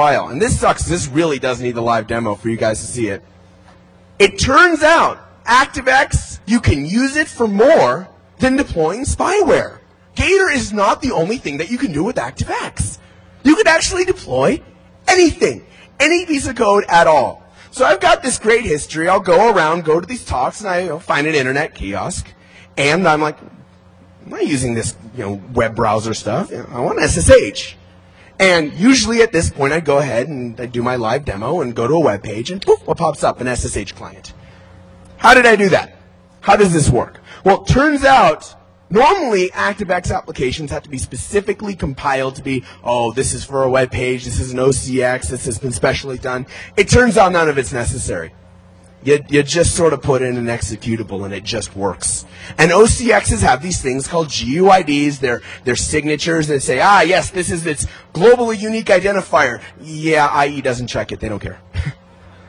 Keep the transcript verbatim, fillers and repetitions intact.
while, and this sucks, this really does need the live demo for you guys to see it. It turns out ActiveX, you can use it for more than deploying spyware. Gator is not the only thing that you can do with ActiveX. You could actually deploy anything, any piece of code at all. So I've got this great history. I'll go around, go to these talks, and I you know, find an internet kiosk, and I'm like, I'm not using this you know, web browser stuff. You know, I want S S H. And usually at this point, I go ahead and I do my live demo and go to a web page, and poof, what pops up? An S S H client. How did I do that? How does this work? Well, it turns out, normally ActiveX applications have to be specifically compiled to be, oh, this is for a web page, this is an O C X, this has been specially done. It turns out none of it's necessary. You, you just sort of put in an executable and it just works. And O C Xs have these things called G U I Ds. They're, they're signatures that say, ah, yes, this is its globally unique identifier. Yeah, I E doesn't check it. They don't care.